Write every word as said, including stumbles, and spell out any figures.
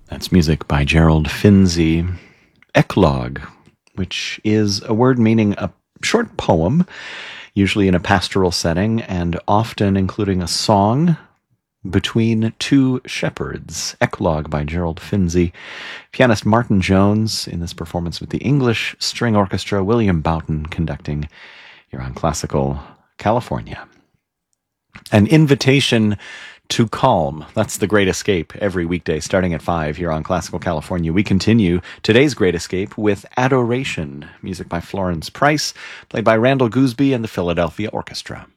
That's music by Gerald Finzi. Eclogue, which is a word meaning a short poem, usually in a pastoral setting, and often including a song between two shepherds. Eclogue by Gerald Finzi. Pianist Martin Jones in this performance with the English String Orchestra. William Boughton conducting here on Classical California. An invitation to calm. That's The Great Escape every weekday starting at five here on Classical California. We continue today's Great Escape with Adoration, music by Florence Price, played by Randall Gooseby and the Philadelphia Orchestra.